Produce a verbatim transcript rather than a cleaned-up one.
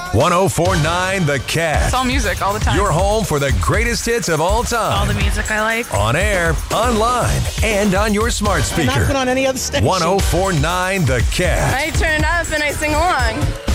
one oh four point nine The Cat. It's all music all the time. Your home for the greatest hits of all time. All the music I like. On air, online, and on your smart speaker. Not put on any other station. one oh four point nine The Cat. I turn it up and I sing along.